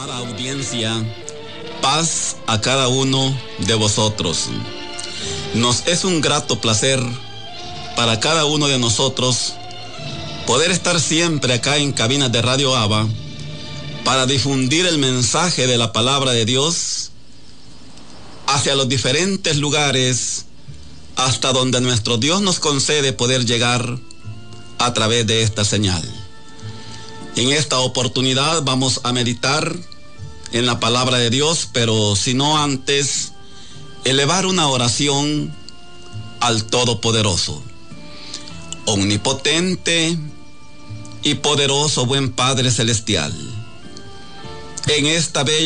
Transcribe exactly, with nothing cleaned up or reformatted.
Amada audiencia, paz a cada uno de vosotros. Nos es un grato placer para cada uno de nosotros poder estar siempre acá en cabinas de Radio Abba para difundir el mensaje de la palabra de Dios hacia los diferentes lugares hasta donde nuestro Dios nos concede poder llegar a través de esta señal. En esta oportunidad vamos a meditar en la palabra de Dios, pero si no antes, elevar una oración al Todopoderoso. Omnipotente y poderoso buen Padre Celestial, en esta bella